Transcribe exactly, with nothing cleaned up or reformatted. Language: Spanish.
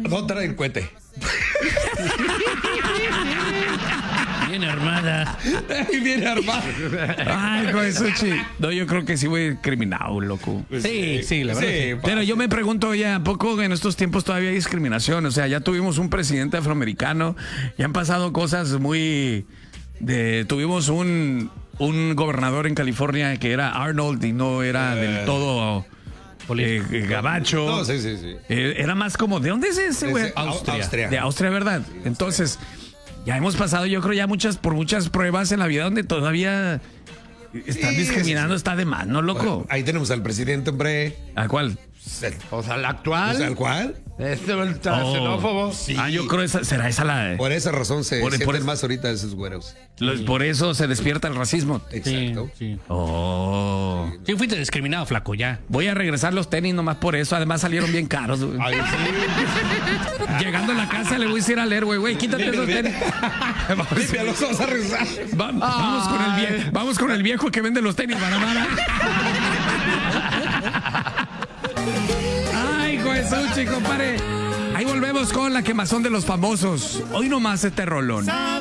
No traen cohete. Viene armada. Viene armada. Ay, Josuchi. No, yo creo que sí voy criminado, loco. Pues Sí, sí, la verdad. sí, Pero yo me pregunto, oye, ¿a poco en estos tiempos todavía hay discriminación? O sea, ya tuvimos un presidente afroamericano, ya han pasado cosas muy... De, tuvimos un, un gobernador en California que era Arnold y no era Eh. del todo eh, eh, gabacho. No, sí, sí, sí. Eh, era más como, ¿de dónde es ese güey? Es de Austria. Austria. De Austria, ¿verdad? Entonces, ya hemos pasado, yo creo, ya muchas por muchas pruebas en la vida donde todavía están Sí, discriminando, sí, sí. está de más, ¿no, loco? Ahí tenemos al presidente, hombre. ¿A cuál? O sea, la O actual. sea, ¿al cual? Este el Oh. xenófobo. Sí. Ah, yo creo esa será esa la. Por esa razón se Por- sienten por- más ahorita esos güeros. los- por eso se despierta el racismo. Exacto. Sí, sí. Oh. Sí, fuiste discriminado, flaco, ya. Voy a regresar los tenis nomás por eso. Además salieron bien caros, güey. Ay, sí. Llegando a la casa le voy a decir a leer, güey, güey, quítate esos tenis. Vamos, Limpia los ojos a regresar. va- vamos con el viejo, vamos con el viejo que vende los tenis, Banamara. Ay, Josuchi, compadre. Ahí volvemos con la quemazón de los famosos. Hoy nomás este rolón.